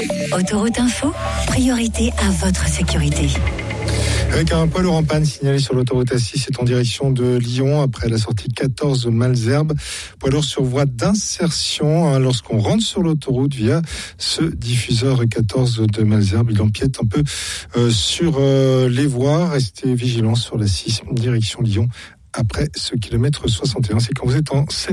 Autoroute Info, priorité à votre sécurité. Avec un poids lourd en panne signalé sur l'autoroute A6, c'est en direction de Lyon après la sortie 14 Malesherbes. Poids lourd sur voie d'insertion lorsqu'on rentre sur l'autoroute via ce diffuseur 14 de Malesherbes. Il empiète un peu sur les voies. Restez vigilants sur la 6 direction Lyon après ce kilomètre 61. C'est quand vous êtes en Seine.